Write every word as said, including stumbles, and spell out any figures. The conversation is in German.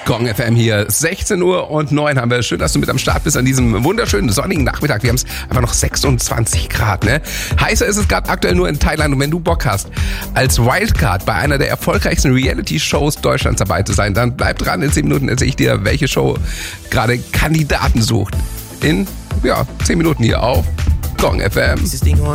Gong F M hier, sechzehn Uhr und neun haben wir. Schön, dass du mit am Start bist an diesem wunderschönen sonnigen Nachmittag. Wir haben es einfach noch sechsundzwanzig Grad, ne? Heißer ist es gerade aktuell nur in Thailand. Und wenn du Bock hast, als Wildcard bei einer der erfolgreichsten Reality-Shows Deutschlands dabei zu sein, dann bleib dran. In zehn Minuten erzähle ich dir, welche Show gerade Kandidaten sucht. In, ja, zehn Minuten hier auf Gong F M.